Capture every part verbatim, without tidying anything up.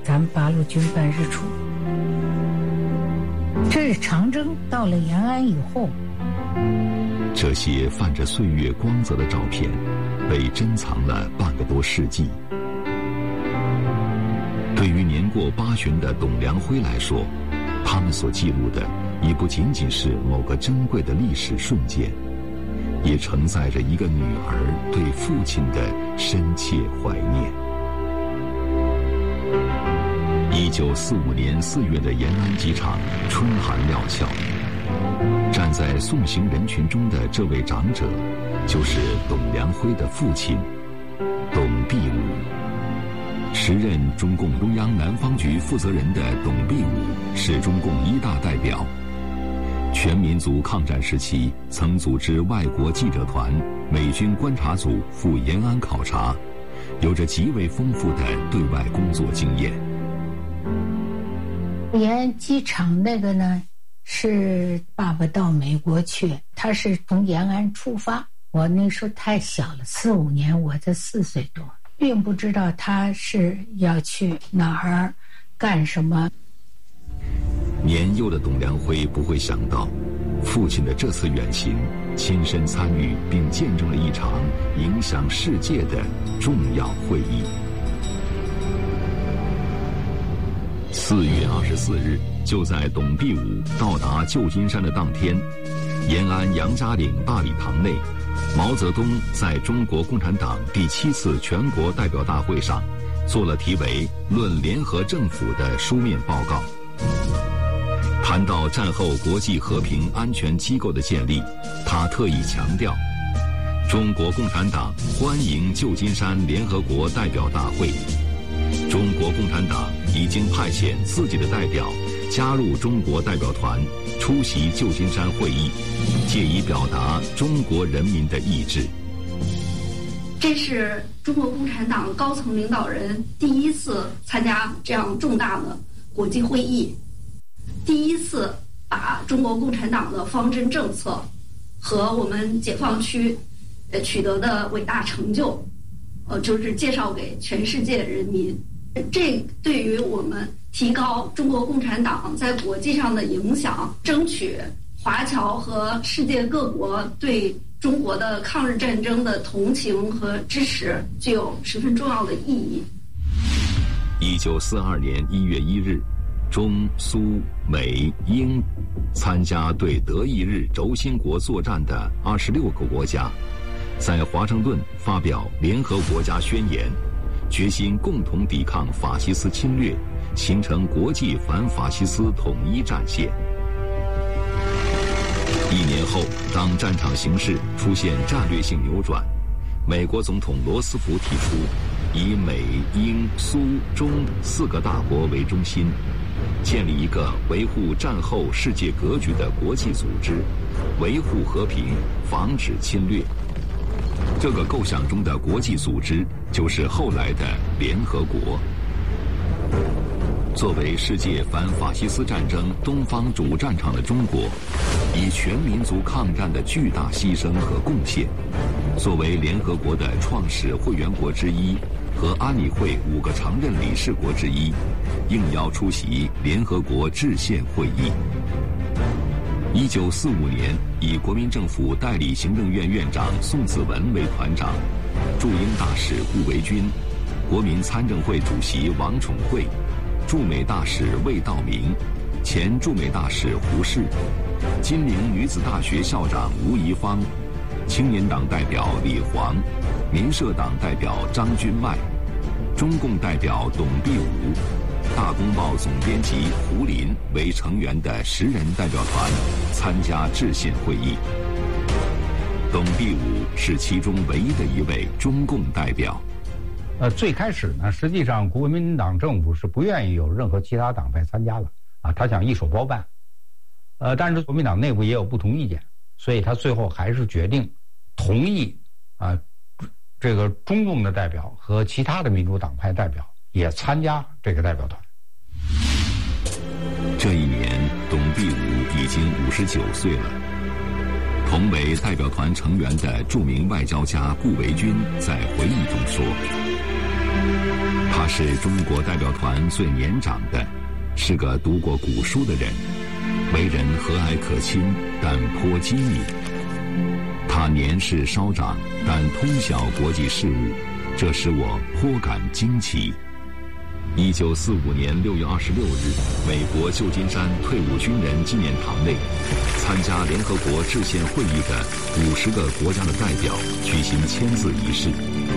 咱们八路军办事处。这是长征到了延安以后， 这些泛着岁月光泽的照片，被珍藏了半个多世纪。对于年过八旬的董良辉来说，他们所记录的已不仅仅是某个珍贵的历史瞬间，也承载着一个女儿对父亲的深切怀念。一九四五年四月的延安机场，春寒料峭，站在送行人群中的这位长者，就是董良辉的父亲董必武。时任中共中央南方局负责人的董必武是中共一大代表，全民族抗战时期曾组织外国记者团、美军观察组赴延安考察，有着极为丰富的对外工作经验。 延安机场那个呢，是爸爸到美国去，他是从延安出发，我那时候太小了，四五年，我才四岁多，并不知道他是要去哪儿干什么。 年幼的董良辉不会想到，父亲的这次远行，亲身参与并见证了一场影响世界的重要会议。四月二十四日，就在董必武到达旧金山的当天，延安杨家岭大礼堂内，毛泽东在中国共产党第七次全国代表大会上做了题为《论联合政府》的书面报告。谈到战后国际和平安全机构的建立，他特意强调，中国共产党欢迎旧金山联合国代表大会，中国共产党已经派遣自己的代表加入中国代表团，出席旧金山会议，借以表达中国人民的意志。 这是中国共产党高层领导人第一次参加这样重大的国际会议，第一次把中国共产党的方针政策和我们解放区呃取得的伟大成就，呃，就是介绍给全世界人民。这对于我们提高中国共产党在国际上的影响，争取华侨和世界各国对中国的抗日战争的同情和支持，具有十分重要的意义。 一九四二年一月一日，中苏美英参加对德意日轴心国作战的二十六个国家，在华盛顿发表联合国家宣言，决心共同抵抗法西斯侵略，形成国际反法西斯统一战线。一年后，当战场形势出现战略性扭转，美国总统罗斯福提出以美英苏中四个大国为中心，建立一个维护战后世界格局的国际组织，维护和平，防止侵略。这个构想中的国际组织就是后来的联合国。作为世界反法西斯战争东方主战场的中国，以全民族抗战的巨大牺牲和贡献，作为联合国的创始会员国之一和安理会五个常任理事国之一，应邀出席联合国制宪会议。一九四五年，以国民政府代理行政院院长宋子文为团长，驻英大使顾维钧，国民参政会主席王宠惠，驻美大使魏道明，前驻美大使胡适，金陵女子大学校长吴贻芳，青年党代表李煌，民社党代表张君迈，中共代表董必武，大公报总编辑胡林为成员的十人代表团参加制宪会议。董必武是其中唯一的一位中共代表。 呃，最开始呢，实际上国民党政府是不愿意有任何其他党派参加了啊，他想一手包办。呃，但是国民党内部也有不同意见，所以他最后还是决定同意啊，这个中共的代表和其他的民主党派代表也参加这个代表团。 这一年，董必武已经五十九岁了。同为代表团成员的著名外交家顾维钧在回忆中说：“ 他是中国代表团最年长的，是个读过古书的人，为人和蔼可亲，但颇机敏。他年事稍长，但通晓国际事务，这使我颇感惊奇。一九四五年六月二十六日，美国旧金山退伍军人纪念堂内，参加联合国制宪会议的五十个国家的代表举行签字仪式。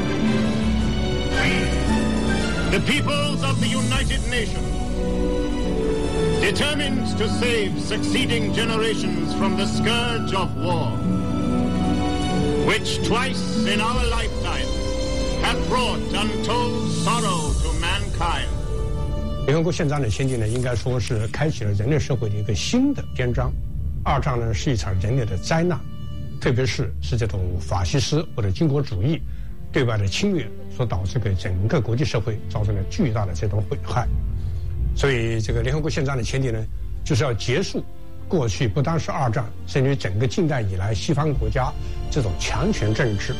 The peoples of the United Nations, determined to save succeeding generations from the scourge of war, which twice in our lifetime have brought untold sorrow to mankind. 联合国宪章的签订呢，应该说是开启了人类社会的一个新的篇章。二战呢是一场人类的灾难，特别是是这种法西斯或者军国主义对外的侵略所导致给整个国际社会造成了巨大的这种毁害。所以这个联合国宪章的签订呢，就是要结束过去不单是二战，甚至于整个近代以来西方国家这种强权政治。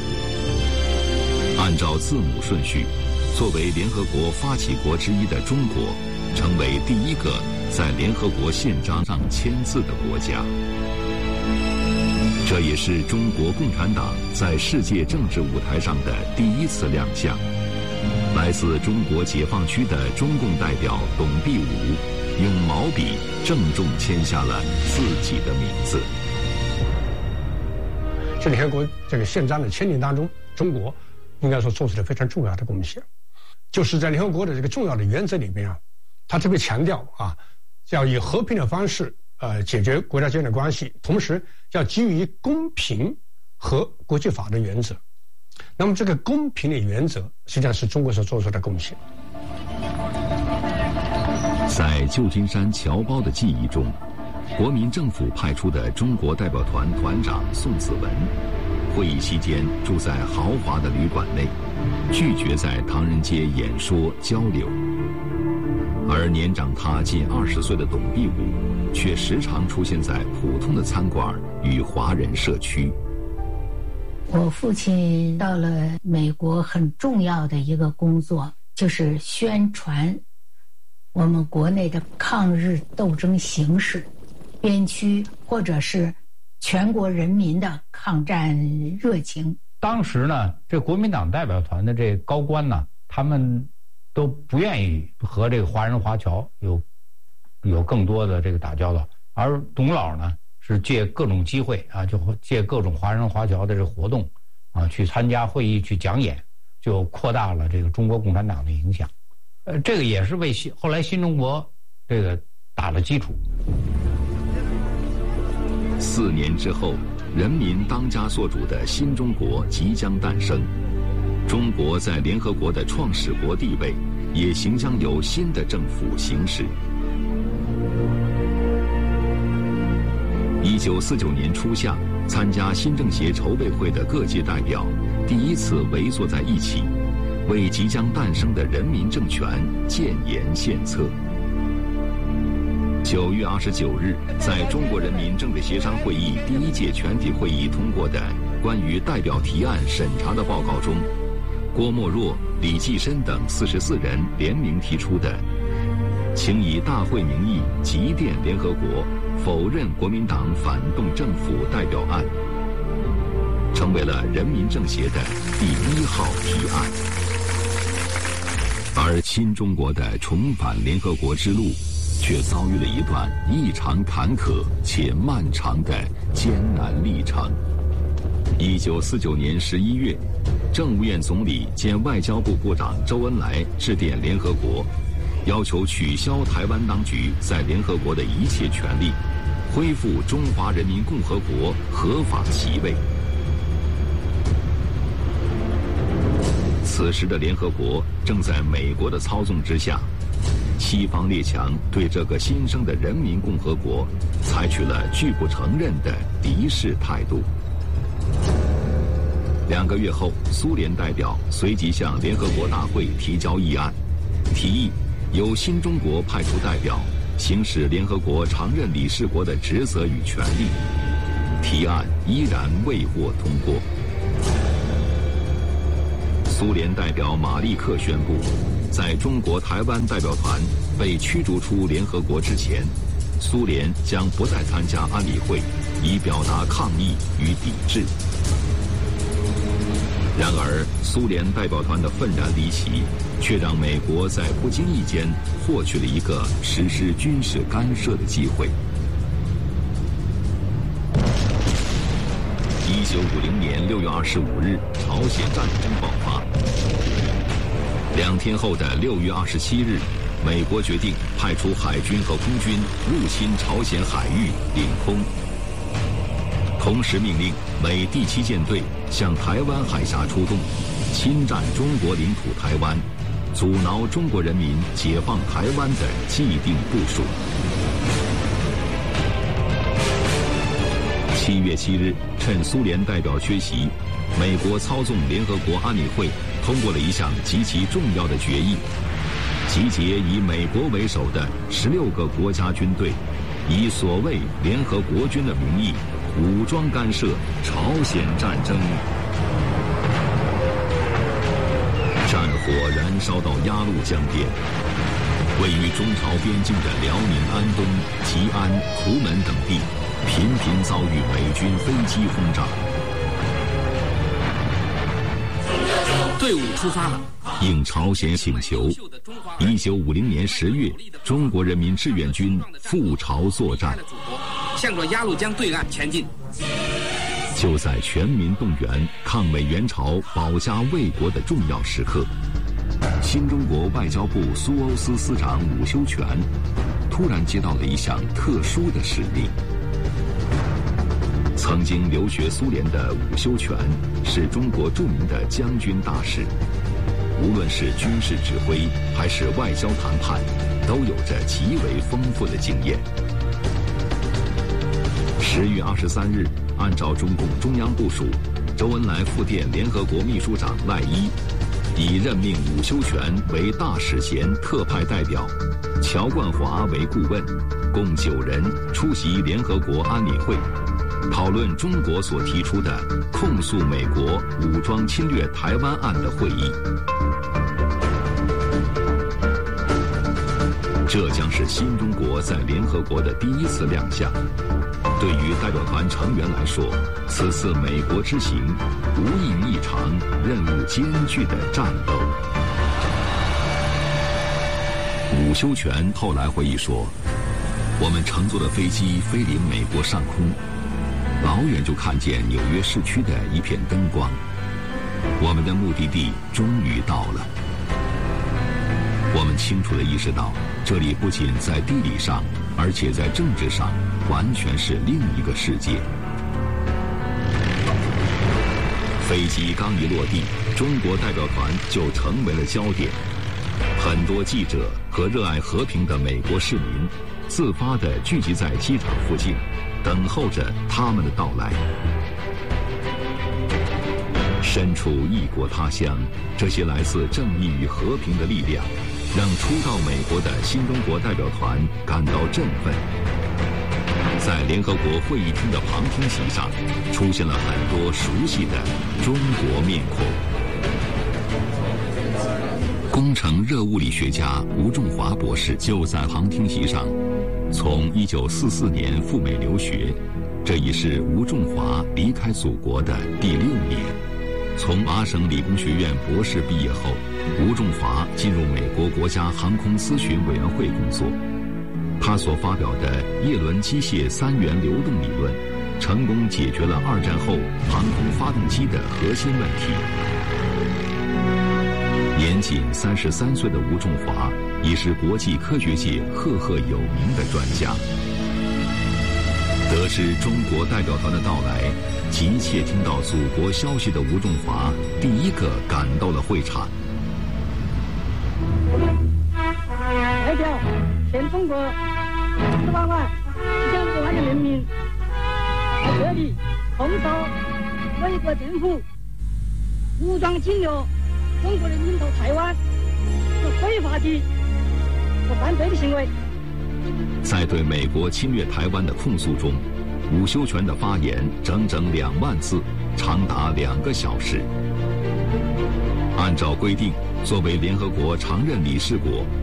按照字母顺序，作为联合国发起国之一的中国，成为第一个在联合国宪章上签字的国家。这也是中国共产党在世界政治舞台上的第一次亮相。来自中国解放区的中共代表董必武用毛笔郑重签下了自己的名字。 在联合国这个宪章的签订当中，中国应该说做出了非常重要的贡献。就是在联合国的这个重要的原则里面啊，他特别强调啊，要以和平的方式呃解决国家间的关系，同时要基于公平和国际法的原则。那么这个公平的原则实际上是中国所做出的贡献。 在旧金山侨胞的记忆中，国民政府派出的中国代表团团长宋子文，会议期间住在豪华的旅馆内，拒绝在唐人街演说交流。而年长他近二十岁的董必武，却时常出现在普通的餐馆与华人社区。 我父亲到了美国，很重要的一个工作就是宣传我们国内的抗日斗争形势，边区或者是全国人民的抗战热情。 当时呢，这国民党代表团的这高官呢，他们都不愿意和这个华人华侨有有更多的这个打交道，而董老呢是借各种机会啊，就借各种华人华侨的这个活动啊，去参加会议，去讲演，就扩大了这个中国共产党的影响。呃，这个也是为新后来新中国这个打了基础。 四年之后，人民当家作主的新中国即将诞生，中国在联合国的创始国地位也行将由新的政府行使。一九四九年初夏，参加新政协筹备会的各界代表第一次围坐在一起，为即将诞生的人民政权建言献策。九月二十九日，在中国人民政治协商会议第一届全体会议通过的关于代表提案审查的报告中，郭沫若、李济深等四十四人联名提出的请以大会名义急电联合国否认国民党反动政府代表案，成为了人民政协的第一号提案。而新中国的重返联合国之路，却遭遇了一段异常坎坷且漫长的艰难历程。一九四九年十一月，政务院总理兼外交部部长周恩来致电联合国，要求取消台湾当局在联合国的一切权利，恢复中华人民共和国合法席位。此时的联合国正在美国的操纵之下，西方列强对这个新生的人民共和国采取了拒不承认的敌视态度。两个月后，苏联代表随即向联合国大会提交议案，提议由新中国派出代表行使联合国常任理事国的职责与权利。提案依然未获通过。 苏联代表马利克宣布，在中国台湾代表团被驱逐出联合国之前，苏联将不再参加安理会，以表达抗议与抵制。然而，苏联代表团的愤然离席，却让美国在不经意间获取了一个实施军事干涉的机会。一九五零年六月二十五日，朝鲜战争爆发。两天后的六月二十七日，美国决定派出海军和空军入侵朝鲜海域领空，同时命令美第七舰队向台湾海峡出动，侵占中国领土台湾，阻挠中国人民解放台湾的既定部署。七月七日，趁苏联代表缺席，美国操纵联合国安理会通过了一项极其重要的决议，集结以美国为首的十六个国家军队，以所谓联合国军的名义武装干涉朝鲜战争。战火燃烧到鸭绿江边，位于中朝边境的辽宁安东、吉安、图门等地频频遭遇美军飞机轰炸。 队伍出发了， 应朝鲜请求，一九五零年十月，中国人民志愿军赴朝作战， 向着鸭绿江对岸前进。 就在全民动员、抗美援朝、保家卫国的重要时刻，新中国外交部苏欧司司长伍修权突然接到了一项特殊的使命。曾经留学苏联的伍修权是中国著名的将军大使，无论是军事指挥还是外交谈判，都有着极为丰富的经验。十月二十三日，按照中共中央部署，周恩来复电联合国秘书长赖伊，以任命伍修权为大使衔特派代表，乔冠华为顾问，共九人出席联合国安理会，讨论中国所提出的控诉美国武装侵略台湾案的会议。这将是新中国在联合国的第一次亮相。对于代表团成员来说，此次美国之行无异于一场任务艰巨的战斗。伍修权后来回忆说，我们乘坐的飞机飞临美国上空，老远就看见纽约市区的一片灯光，我们的目的地终于到了。我们清楚地意识到，这里不仅在地理上，而且在政治上完全是另一个世界。飞机刚一落地，中国代表团就成为了焦点。很多记者和热爱和平的美国市民自发地聚集在机场附近，等候着他们的到来。身处异国他乡，这些来自正义与和平的力量，让初到美国的新中国代表团感到振奋。在联合国会议厅的旁听席上，出现了很多熟悉的中国面孔。工程热物理学家吴仲华博士就在旁听席上。从一九四四年赴美留学，这已是吴仲华离开祖国的第六年。从麻省理工学院博士毕业后，吴仲华进入美国国家航空咨询委员会工作。他所发表的叶伦机械三元流动理论，成功解决了二战后航空发动机的核心问题。年仅三十三岁的吴仲华已是国际科学界赫赫有名的专家。得知中国代表团的到来，急切听到祖国消息的吴仲华第一个赶到了会场。 代表全中国十八万一千五百万的人民，在这里控诉美国政府武装侵略中国人民到台湾是非法的、是犯罪的行为。 在对美国侵略台湾的控诉中，伍修权的发言整整两万字，长达两个小时。 按照规定，作为联合国常任理事国，